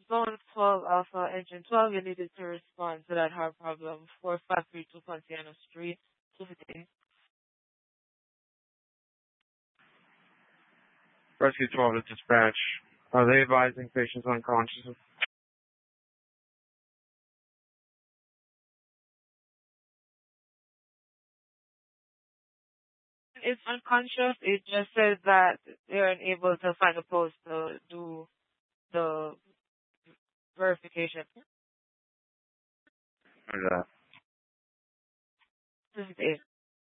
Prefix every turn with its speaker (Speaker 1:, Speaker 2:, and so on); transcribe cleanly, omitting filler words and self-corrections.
Speaker 1: Zone 12 Alpha Engine 12, you needed to respond to that hard problem. 4532 Pontiano Street, 250.
Speaker 2: Rescue 12 to dispatch. Are they advising patients unconscious?
Speaker 1: It's unconscious. It just says that they're unable to find a post to do the verification.
Speaker 2: Or that?
Speaker 1: 258.